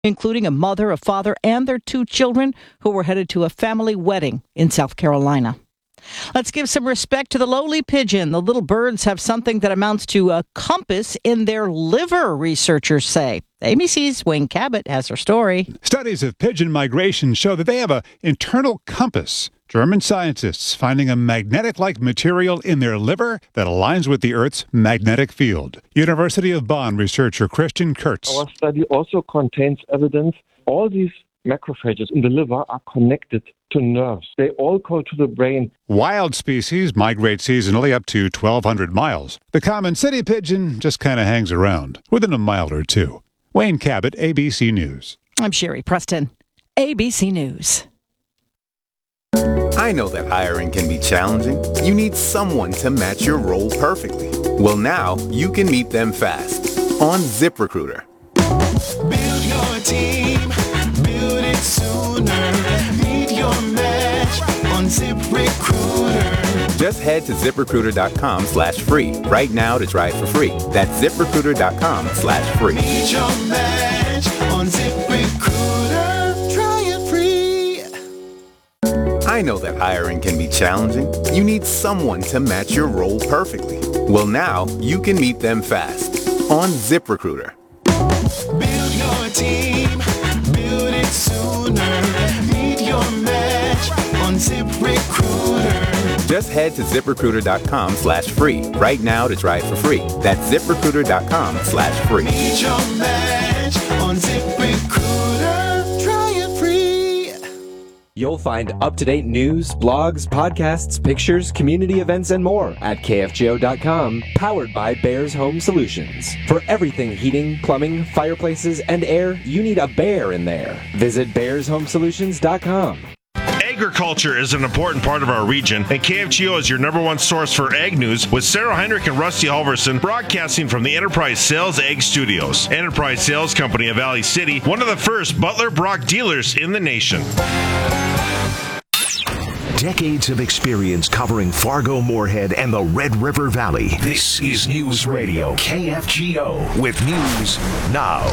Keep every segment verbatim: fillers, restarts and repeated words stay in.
including a mother, a father, and their two children who were headed to a family wedding in South Carolina. Let's give some respect to the lowly pigeon. The little birds have something that amounts to a compass in their liver, researchers say. A B C's Wayne Cabot has her story. Studies of pigeon migration show that they have an internal compass. German scientists finding a magnetic-like material in their liver that aligns with the Earth's magnetic field. University of Bonn researcher Christian Kurtz. Our study also contains evidence all these macrophages in the liver are connected to nerves. They all go to the brain. Wild species migrate seasonally up to twelve hundred miles. The common city pigeon just kind of hangs around, within a mile or two. Wayne Cabot, A B C News. I'm Sherry Preston, A B C News. I know that hiring can be challenging. You need someone to match your role perfectly. Well, now you can meet them fast on ZipRecruiter. Build your team, build it sooner. Meet your match on ZipRecruiter. Just head to ZipRecruiter.com slash free right now to try it for free. That's ZipRecruiter.com slash free. Meet your match on ZipRecruiter. Try it free. I know that hiring can be challenging. You need someone to match your role perfectly. Well, now you can meet them fast on ZipRecruiter. Build your team, build it sooner. Meet your match on ZipRecruiter. Just head to ZipRecruiter.com slash free right now to try it for free. That's ZipRecruiter.com slash free. Meet your match on ZipRecruiter. Try it free. You'll find up-to-date news, blogs, podcasts, pictures, community events, and more at K F G O dot com, powered by Bears Home Solutions. For everything heating, plumbing, fireplaces, and air, you need a bear in there. Visit Bears Home Solutions dot com. Agriculture is an important part of our region, and K F G O is your number one source for ag news, with Sarah Heinrich and Rusty Halverson broadcasting from the Enterprise Sales Ag Studios. Enterprise Sales Company of Valley City, one of the first Butler Brock dealers in the nation. Decades of experience covering Fargo, Moorhead, and the Red River Valley. This is News Radio K F G O with news now.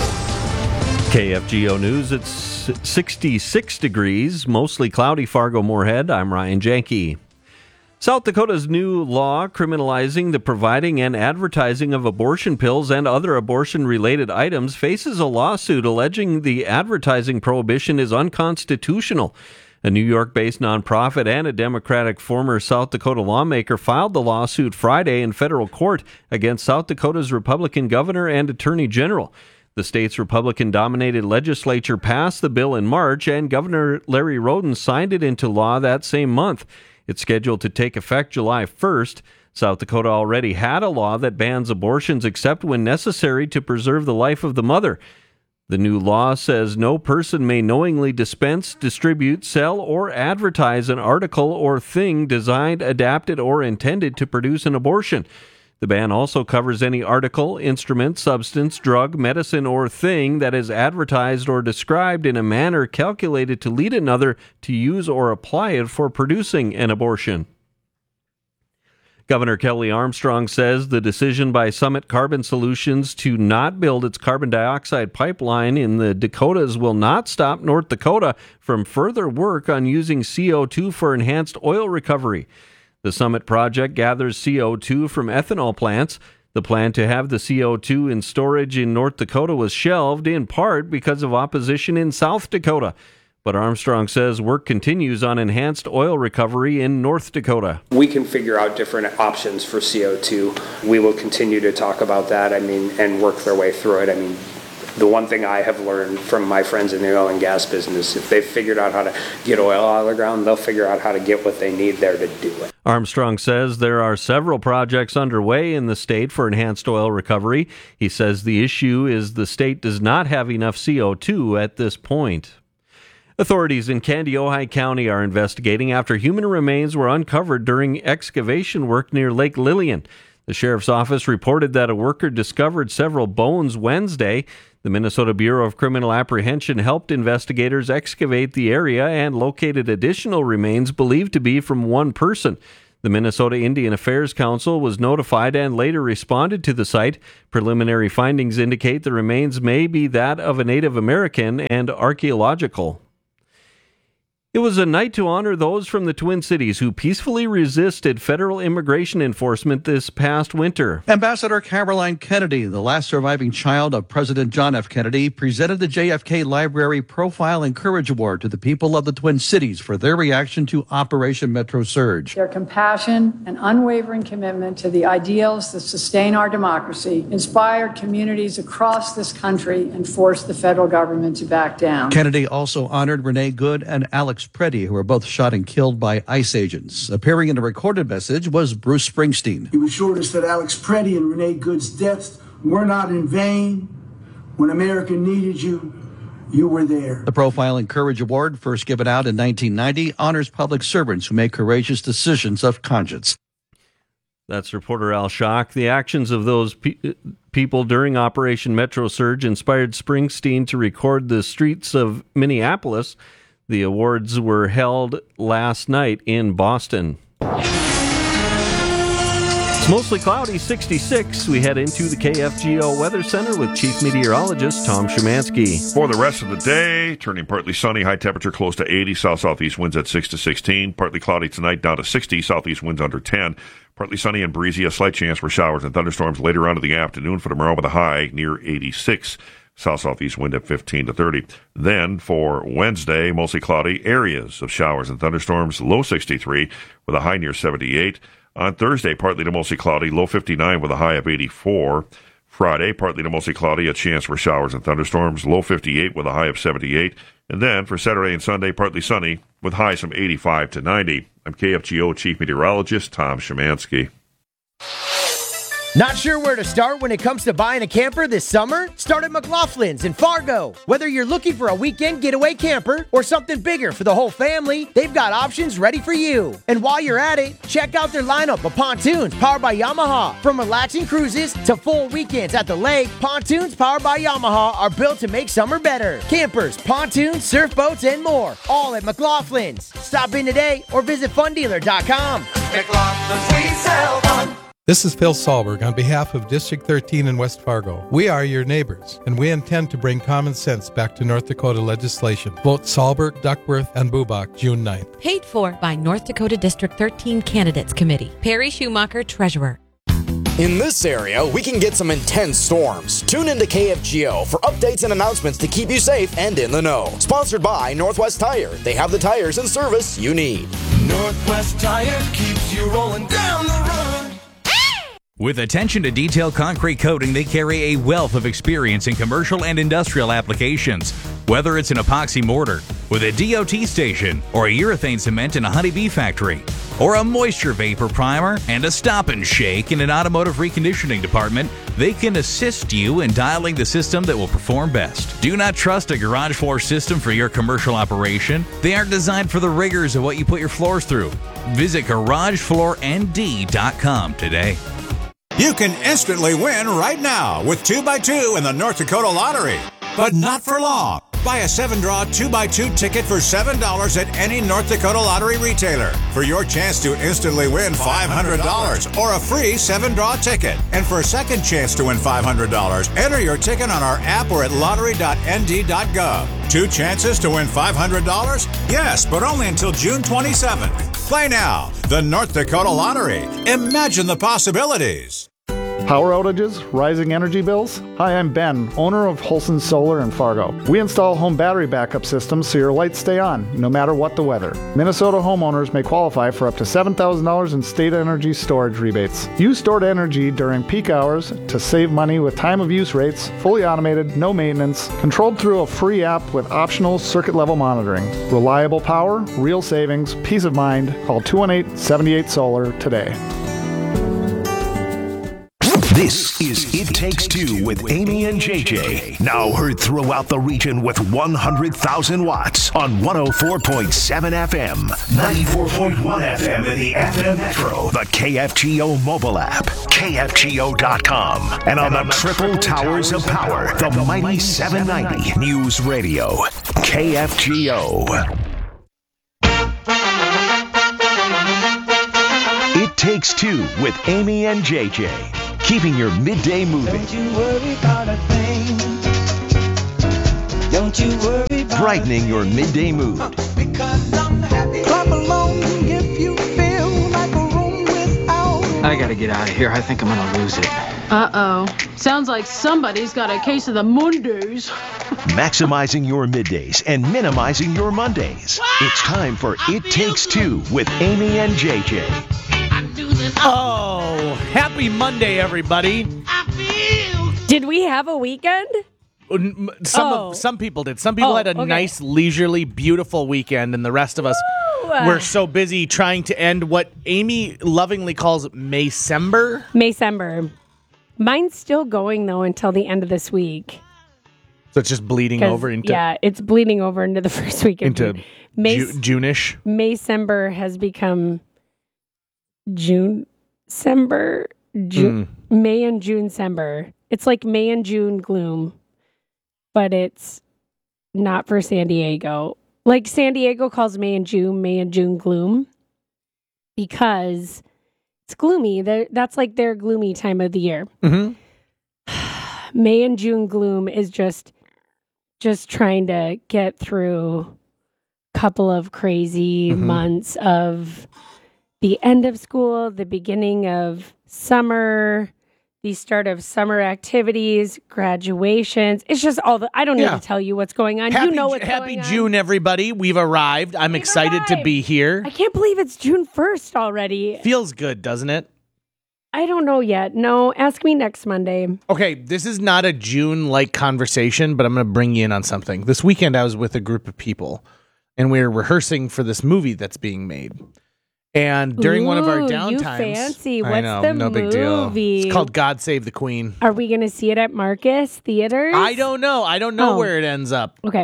K F G O News, it's sixty-six degrees, mostly cloudy, Fargo, Moorhead. I'm Ryan Janke. South Dakota's new law criminalizing the providing and advertising of abortion pills and other abortion-related items faces a lawsuit alleging the advertising prohibition is unconstitutional. A New York-based nonprofit and a Democratic former South Dakota lawmaker filed the lawsuit Friday in federal court against South Dakota's Republican governor and attorney general. The state's Republican-dominated legislature passed the bill in March, and Governor Larry Roden signed it into law that same month. It's scheduled to take effect July first. South Dakota already had a law that bans abortions except when necessary to preserve the life of the mother. The new law says no person may knowingly dispense, distribute, sell, or advertise an article or thing designed, adapted, or intended to produce an abortion. The ban also covers any article, instrument, substance, drug, medicine, or thing that is advertised or described in a manner calculated to lead another to use or apply it for producing an abortion. Governor Kelly Armstrong says the decision by Summit Carbon Solutions to not build its carbon dioxide pipeline in the Dakotas will not stop North Dakota from further work on using C O two for enhanced oil recovery. The Summit project gathers C O two from ethanol plants. The plan to have the C O two in storage in North Dakota was shelved in part because of opposition in South Dakota. But Armstrong says work continues on enhanced oil recovery in North Dakota. We can figure out different options for C O two. We will continue to talk about that, I mean, and work their way through it. I mean, the one thing I have learned from my friends in the oil and gas business, if they've figured out how to get oil out of the ground, they'll figure out how to get what they need there to do it. Armstrong says there are several projects underway in the state for enhanced oil recovery. He says the issue is the state does not have enough C O two at this point. Authorities in Candy, Ojai County are investigating after human remains were uncovered during excavation work near Lake Lillian. The sheriff's office reported that a worker discovered several bones Wednesday. The Minnesota Bureau of Criminal Apprehension helped investigators excavate the area and located additional remains believed to be from one person. The Minnesota Indian Affairs Council was notified and later responded to the site. Preliminary findings indicate the remains may be that of a Native American and archaeological. It was a night to honor those from the Twin Cities who peacefully resisted federal immigration enforcement this past winter. Ambassador Caroline Kennedy, the last surviving child of President John F. Kennedy, presented the J F K Library Profile and Courage Award to the people of the Twin Cities for their reaction to Operation Metro Surge. Their compassion and unwavering commitment to the ideals that sustain our democracy inspired communities across this country and forced the federal government to back down. Kennedy also honored Renee Good and Alex Preddy, who were both shot and killed by ICE agents. Appearing in a recorded message was Bruce Springsteen. He assured us that Alex Preddy and Renee Good's deaths were not in vain. When America needed you, you were there. The Profile and Courage Award, first given out in nineteen ninety, honors public servants who make courageous decisions of conscience. That's reporter Al Schock. The actions of those pe- people during Operation Metro Surge inspired Springsteen to record the streets of Minneapolis. The awards were held last night in Boston. It's mostly cloudy, sixty-six. We head into the K F G O Weather Center with Chief Meteorologist Tom Szymanski. For the rest of the day, turning partly sunny, high temperature close to eighty, south-southeast winds at six to sixteen. Partly cloudy tonight, down to sixty, southeast winds under ten. Partly sunny and breezy, a slight chance for showers and thunderstorms later on in the afternoon for tomorrow with a high near eighty-six. South-southeast wind at fifteen to thirty. Then for Wednesday, mostly cloudy, areas of showers and thunderstorms, low sixty-three with a high near seventy-eight. On Thursday, partly to mostly cloudy, low fifty-nine with a high of eighty-four. Friday, partly to mostly cloudy, a chance for showers and thunderstorms, low fifty-eight with a high of seventy-eight. And then for Saturday and Sunday, partly sunny with highs from eighty-five to ninety. I'm K F G O Chief Meteorologist Tom Szymanski. Not sure where to start when it comes to buying a camper this summer? Start at McLaughlin's in Fargo. Whether you're looking for a weekend getaway camper or something bigger for the whole family, they've got options ready for you. And while you're at it, check out their lineup of pontoons powered by Yamaha. From relaxing cruises to full weekends at the lake, pontoons powered by Yamaha are built to make summer better. Campers, pontoons, surf boats, and more, all at McLaughlin's. Stop in today or visit fun dealer dot com. McLaughlin's, we sell fun. This is Phil Sahlberg on behalf of District thirteen in West Fargo. We are your neighbors, and we intend to bring common sense back to North Dakota legislation. Vote Sahlberg, Duckworth, and Bubach June ninth. Paid for by North Dakota District thirteen Candidates Committee. Perry Schumacher, Treasurer. In this area, we can get some intense storms. Tune into K F G O for updates and announcements to keep you safe and in the know. Sponsored by Northwest Tire. They have the tires and service you need. Northwest Tire keeps you rolling down the road. With attention to detail concrete coating, they carry a wealth of experience in commercial and industrial applications. Whether it's an epoxy mortar with a D O T station, or a urethane cement in a honeybee factory, or a moisture vapor primer and a stop and shake in an automotive reconditioning department, they can assist you in dialing the system that will perform best. Do not trust a garage floor system for your commercial operation. They aren't designed for the rigors of what you put your floors through. Visit garage floor N D dot com today. You can instantly win right now with two by two in the North Dakota Lottery. But not for long. Buy a seven-draw two by two ticket for seven dollars at any North Dakota Lottery retailer for your chance to instantly win five hundred dollars or a free seven-draw ticket. And for a second chance to win five hundred dollars, enter your ticket on our app or at lottery dot N D dot gov. Two chances to win five hundred dollars? Yes, but only until June twenty-seventh. Play now. The North Dakota Lottery. Imagine the possibilities. Power outages, rising energy bills? Hi, I'm Ben, owner of Holson Solar in Fargo. We install home battery backup systems so your lights stay on, no matter what the weather. Minnesota homeowners may qualify for up to seven thousand dollars in state energy storage rebates. Use stored energy during peak hours to save money with time of use rates, fully automated, no maintenance, controlled through a free app with optional circuit level monitoring. Reliable power, real savings, peace of mind. Call two one eight, seven eight solar today. This is It Takes Two with Amy and J J. Now heard throughout the region with one hundred thousand watts on one oh four point seven F M, ninety-four point one F M in the F M Metro, the K F G O mobile app, K F G O dot com, and on, and on the, the Triple Towers of Power, the, the mighty seven ninety News Radio, K F G O. Takes Two with Amy and J J. Keeping your midday moving. Don't you worry about a thing. Don't you worry about Brightening your midday mood. Because I'm happy. Clap along if you feel like a room without. I gotta get out of here. I think I'm gonna lose it. Uh-oh. Sounds like somebody's got a case of the Mondays. Maximizing your middays and minimizing your Mondays. It's time for It Takes Two with Amy and J J. Oh, happy Monday, everybody. Did we have a weekend? Some Oh. of, some people did. Some people Oh, had a okay. nice, leisurely, beautiful weekend, and the rest of us were so busy trying to end what Amy lovingly calls Maycember. Maycember. Mine's still going, though, until the end of this week. So it's just bleeding 'Cause, over into yeah, it's bleeding over into the first week of into June. May- Ju- June-ish. Maycember has become June-sember. June, Mm. May and June-sember. It's like May and June gloom, but it's not for San Diego. Like San Diego calls May and June May and June gloom because it's gloomy. They're, that's like their gloomy time of the year. Mm-hmm. May and June gloom is just just trying to get through a couple of crazy Mhm. months of the end of school, the beginning of summer, the start of summer activities, graduations. It's just all the I don't need Yeah. to tell you what's going on. Happy, you know what's happy going on. June, everybody. We've arrived. I'm excited to be here. I can't believe it's June first already. Feels good, doesn't it? I don't know yet. No, ask me next Monday. Okay, this is not a June-like conversation, but I'm going to bring you in on something. This weekend, I was with a group of people, and we were rehearsing for this movie that's being made. And during one of our Ooh, you downtimes, fancy. I What's know, the no big deal. movie? It's called God Save the Queen. Are we going to see it at Marcus Theaters? I don't know. I don't know Oh. where it ends up. Okay.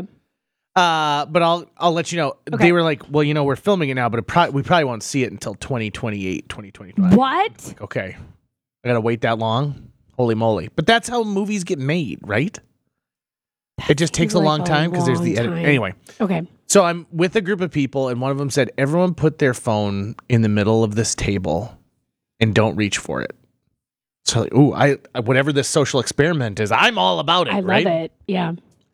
Uh, but I'll I'll let you know. Okay. They were like, well, you know, we're filming it now, but it pro- we probably won't see it until twenty twenty-eight, twenty twenty-five. What? Like, okay. I got to wait that long? Holy moly. But that's how movies get made, right? It just takes a like long a time because there's the long edit. time. Anyway. Okay. So I'm with a group of people, and one of them said, everyone put their phone in the middle of this table and don't reach for it. So, like, ooh, I whatever this social experiment is, I'm all about it, I love right? it. Yeah.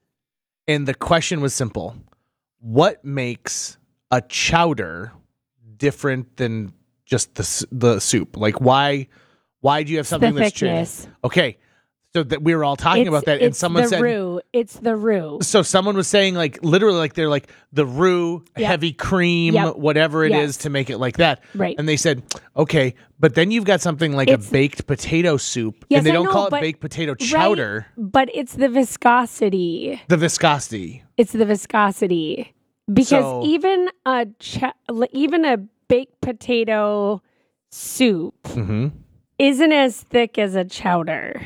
And the question was simple. What makes a chowder different than just the s- the soup? Like, why why do you have something the that's thickness. changed? Okay. So that we were all talking It's- about that, and it's someone the said, roux. It's the roux. so someone was saying, like, literally, like, they're like the roux, Yep. heavy cream, Yep. whatever it is Yes. to make it like that. Right. And they said, okay, but then you've got something like It's- a baked potato soup, Yes, and they I don't know, call it but- baked potato right, chowder, but it's the viscosity. the viscosity. It's the viscosity because So- even a cha- even a baked potato soup Mm-hmm. isn't as thick as a chowder.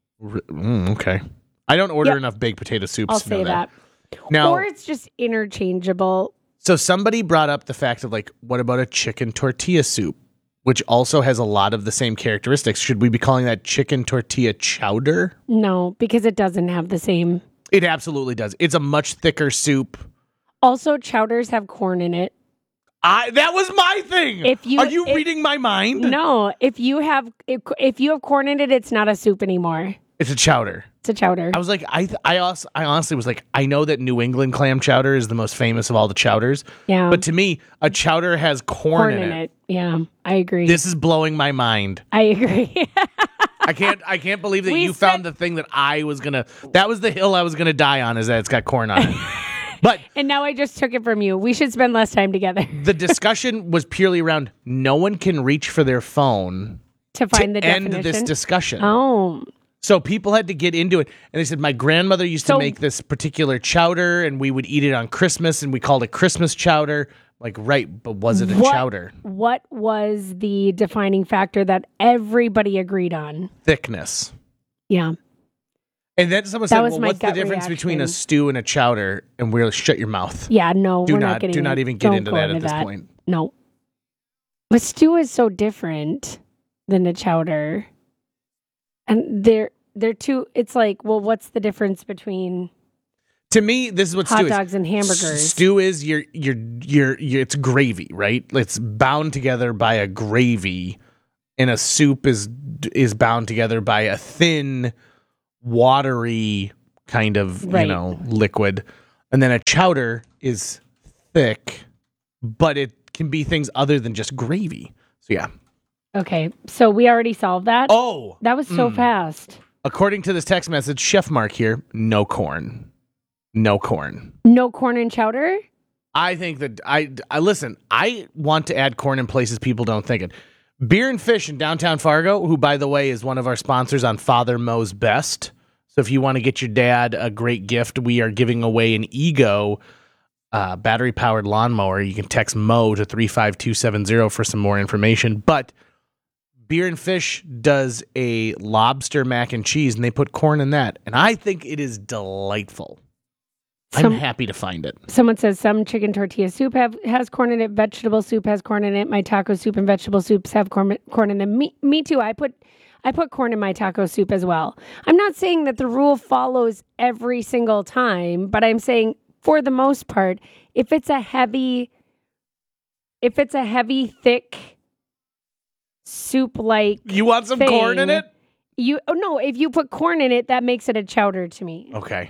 Mm, okay. I don't order Yep. enough baked potato soups I'll to know say that. that. Now, Or it's just interchangeable. so somebody brought up the fact of, like, what about a chicken tortilla soup, which also has a lot of the same characteristics? Should we be calling that chicken tortilla chowder? No, because it doesn't have the same. It absolutely does. It's a much thicker soup. Also, chowders have corn in it. I that was my thing. If you Are you if- reading my mind? No, if you have if, if you have corn in it, it's not a soup anymore. It's a chowder. It's a chowder. I was like, I I, also, I honestly was like, I know that New England clam chowder is the most famous of all the chowders. Yeah. But to me, a chowder has corn, corn in, in it. it. Yeah, I agree. This is blowing my mind. I agree. I can't I can't believe that We you spent- found the thing that I was gonna that was the hill I was gonna die on, is that it's got corn on it. But and now I just took it from you. We should spend less time together the discussion was purely around no one can reach for their phone to find to the end definition. this discussion. Oh, So people had to get into it. And they said, my grandmother used So- to make this particular chowder, and we would eat it on Christmas, and we called it Christmas chowder. Like, right, but was it a what, chowder? What was the defining factor that everybody agreed on? Thickness. Yeah. And then someone That said, was well, my what's the gut difference between a reaction. stew and a chowder? And we're like, shut your mouth. Yeah, no, Do we're not- not getting do not in- even get don't into go that at into this that. point. No. But stew is so different than a chowder. And they're they're two it's like, well, what's the difference between To me, this is what hot stew is. dogs and hamburgers? S- Stew is your, your, your, your, it's gravy, right? It's bound together by a gravy and a soup is is bound together by a thin, watery kind of Right. you know liquid, and then a chowder is thick, but it can be things other than just gravy. So yeah. Okay, so we already solved that. Oh, that was so mm. fast. According to this text message, Chef Mark here, no corn, no corn. No corn and chowder. I think that I, I listen. I want to add corn in places people don't think it. Beer and Fish in downtown Fargo, who by the way is one of our sponsors on Father Mo's Best. So if you want to get your dad a great gift, we are giving away an Ego uh, battery powered lawnmower. You can text Mo to three five two seven zero for some more information. But Beer and Fish does a lobster mac and cheese, and they put corn in that, and I think it is delightful. Some- I'm happy to find it. Someone says some chicken tortilla soup have, has corn in it. Vegetable soup has corn in it. My taco soup and vegetable soups have corn, corn in them. Me, me too. I put I put corn in my taco soup as well. I'm not saying that the rule follows every single time, but I'm saying for the most part, if it's a heavy, if it's a heavy, thick soup like You want some corn in it? You oh no, if you put corn in it, that makes it a chowder to me. Okay.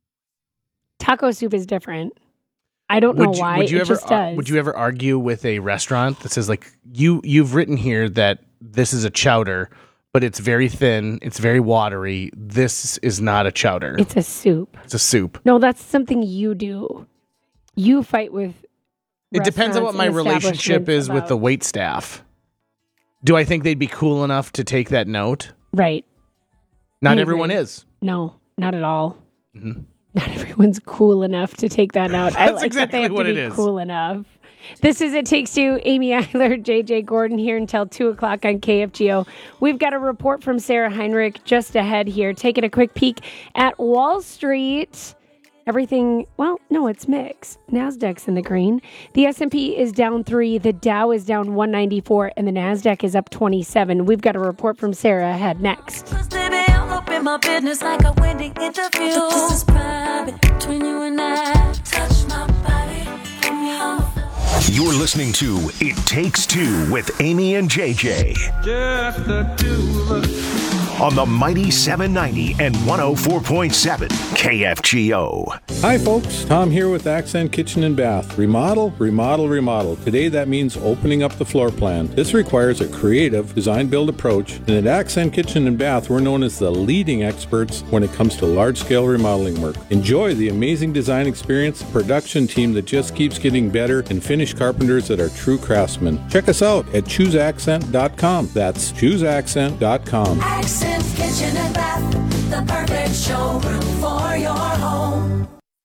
Taco soup is different. I don't know Would you, why. would you it ever just does. would you ever argue with a restaurant that says like you you've written here that this is a chowder, but it's very thin, it's very watery. This is not a chowder. It's a soup. It's a soup. No, that's something you do. You fight with. It depends on what my restaurants and relationship is with the about- wait staff. Do I think they'd be cool enough to take that note? Right. Not I everyone agree. is. No, not at all. Mhm. Not everyone's cool enough to take that out. I That's like exactly that they have what to it be is. cool enough. This is It Takes Two. Amy Eiler, J J Gordon here until two o'clock on K F G O. We've got a report from Sarah Heinrich just ahead here, taking a quick peek at Wall Street. Everything, well, no, it's mixed. NASDAQ's in the green. The S and P is down three. The Dow is down one ninety-four, and the NASDAQ is up twenty-seven. We've got a report from Sarah ahead next. Baby, I'm up in my business like a wedding interview. This is private between you and I. Touch my body, put me on. You're listening to It Takes Two with Amy and J J. Just the two of us. On the mighty seven ninety and one oh four point seven K F G O. Hi folks, Tom here with Accent Kitchen and Bath. Remodel, remodel, remodel. Today that means opening up the floor plan. This requires a creative design-build approach, and at Accent Kitchen and Bath we're known as the leading experts when it comes to large-scale remodeling work. Enjoy the amazing design experience, production team that just keeps getting better, and finished carpenters that are true craftsmen. Check us out at choose accent dot com. That's choose accent dot com. Accent Kitchen and Bath, the perfect showroom for your home.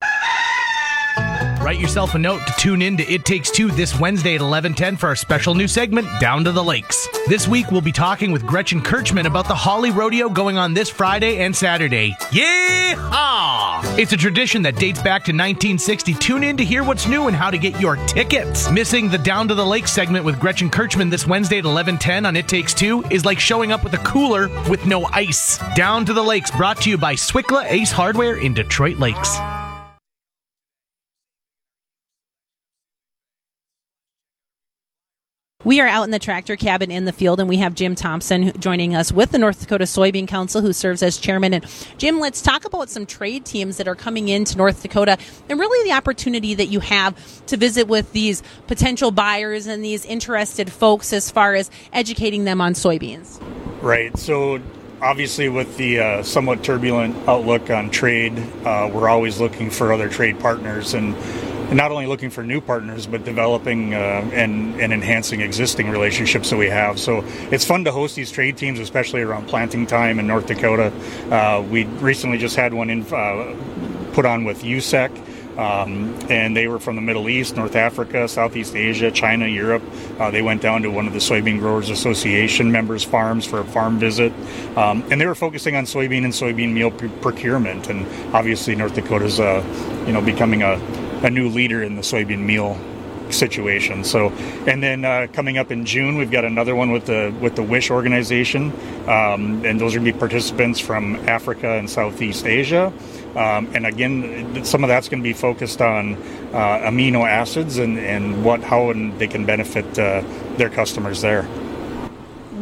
Write yourself a note to tune in to It Takes Two this Wednesday at eleven ten for our special new segment, Down to the Lakes. This week, we'll be talking with Gretchen Kirchman about the Holly Rodeo going on this Friday and Saturday. Yeehaw! It's a tradition that dates back to nineteen sixty. Tune in to hear what's new and how to get your tickets. Missing the Down to the Lakes segment with Gretchen Kirchman this Wednesday at eleven ten on It Takes Two is like showing up with a cooler with no ice. Down to the Lakes, brought to you by Swickla Ace Hardware in Detroit Lakes. We are out in the tractor cabin in the field, and we have Jim Thompson joining us with the North Dakota Soybean Council, who serves as chairman. And Jim, let's talk about some trade teams that are coming into North Dakota, and really the opportunity that you have to visit with these potential buyers and these interested folks as far as educating them on soybeans. Right. So obviously with the uh, somewhat turbulent outlook on trade, uh, we're always looking for other trade partners, and And not only looking for new partners, but developing uh, and, and enhancing existing relationships that we have. So it's fun to host these trade teams, especially around planting time in North Dakota. Uh, we recently just had one in, uh, put on with U S E C, um, and they were from the Middle East, North Africa, Southeast Asia, China, Europe. Uh, they went down to one of the Soybean Growers Association members' farms for a farm visit, um, and they were focusing on soybean and soybean meal pr- procurement. And obviously North Dakota's uh, you know, becoming a a new leader in the soybean meal situation. So, and then uh, coming up in June, we've got another one with the with the WISH organization, um, and those are going to be participants from Africa and Southeast Asia. Um, and again, some of that's going to be focused on uh, amino acids and, and what how and they can benefit uh, their customers there.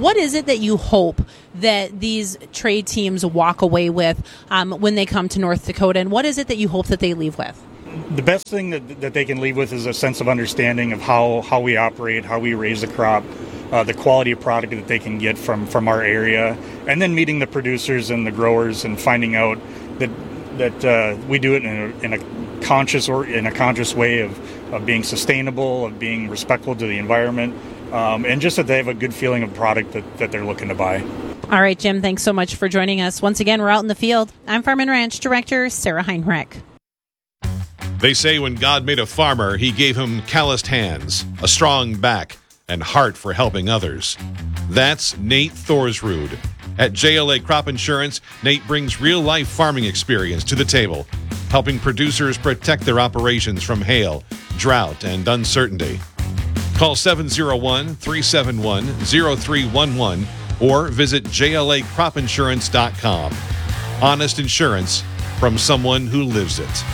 What is it that you hope that these trade teams walk away with um, when they come to North Dakota, and what is it that you hope that they leave with? The best thing that, that they can leave with is a sense of understanding of how, how we operate, how we raise the crop, uh, the quality of product that they can get from, from our area, and then meeting the producers and the growers and finding out that that uh, we do it in a, in a conscious or in a conscious way of, of being sustainable, of being respectful to the environment, um, and just that they have a good feeling of product that, that they're looking to buy. All right, Jim, thanks so much for joining us. Once again, we're out in the field. I'm Farm and Ranch Director Sarah Heinrich. They say when God made a farmer, he gave him calloused hands, a strong back, and heart for helping others. That's Nate Thorsrud. At J L A Crop Insurance, Nate brings real-life farming experience to the table, helping producers protect their operations from hail, drought, and uncertainty. Call seven oh one, three seven one, oh three one one or visit J L A crop insurance dot com. Honest insurance from someone who lives it.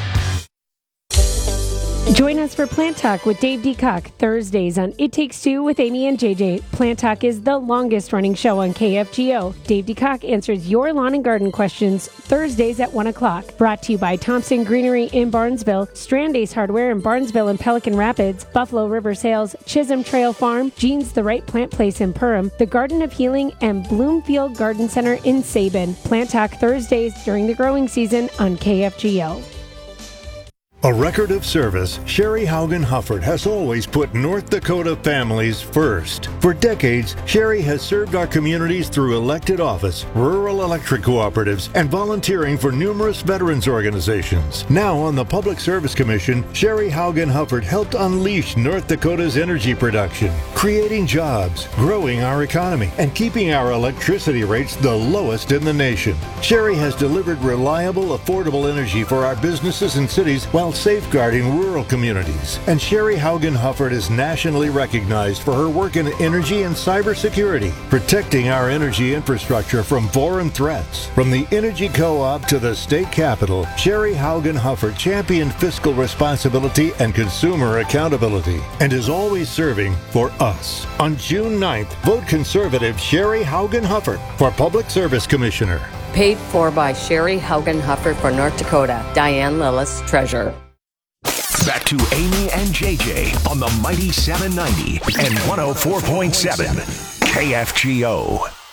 Join us for Plant Talk with Dave DeCock Thursdays on It Takes Two with Amy and J J. Plant Talk is the longest running show on K F G O. Dave DeCock answers your lawn and garden questions Thursdays at one o'clock. Brought to you by Thompson Greenery in Barnesville, Strand Ace Hardware in Barnesville and Pelican Rapids, Buffalo River Sales, Chisholm Trail Farm, Jean's The Right Plant Place in Perham, The Garden of Healing, and Bloomfield Garden Center in Sabin. Plant Talk Thursdays during the growing season on K F G O. A record of service, Sherry Haugen Hufford has always put North Dakota families first. For decades, Sherry has served our communities through elected office, rural electric cooperatives, and volunteering for numerous veterans organizations. Now on the Public Service Commission, Sherry Haugen Hufford helped unleash North Dakota's energy production, creating jobs, growing our economy, and keeping our electricity rates the lowest in the nation. Sherry has delivered reliable, affordable energy for our businesses and cities while safeguarding rural communities. And Sherry Haugen Hufford is nationally recognized for her work in energy and cybersecurity, protecting our energy infrastructure from foreign threats. From the Energy Co-op to the state capitol, Sherry Haugen Hufford championed fiscal responsibility and consumer accountability, and is always serving for us. On June ninth, vote conservative Sherry Haugen Hufford for Public Service Commissioner. Paid for by Sherry Haugen Hufford for North Dakota. Diane Lillis, Treasurer. Back to Amy and J J on the Mighty seven ninety and one oh four point seven K F G O.